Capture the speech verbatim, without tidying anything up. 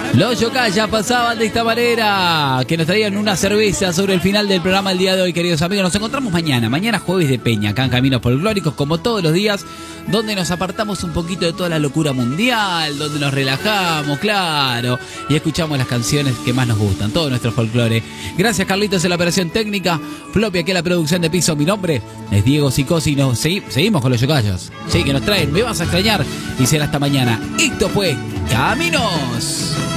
Los Yocaya pasaban de esta manera, que nos traían una cerveza sobre el final del programa del día de hoy, queridos amigos. Nos encontramos mañana, mañana jueves de Peña, acá en Caminos Folclóricos, como todos los días, donde nos apartamos un poquito de toda la locura mundial, donde nos relajamos, claro, y escuchamos las canciones que más nos gustan, todo nuestro folclore. Gracias, Carlitos, en la operación técnica, Floppy aquí en la producción de piso. Mi nombre es Diego Sicosi y nos segui seguimos con los Yocayos. Sí, que nos traen, me vas a extrañar, y será hasta mañana. Esto fue Caminos.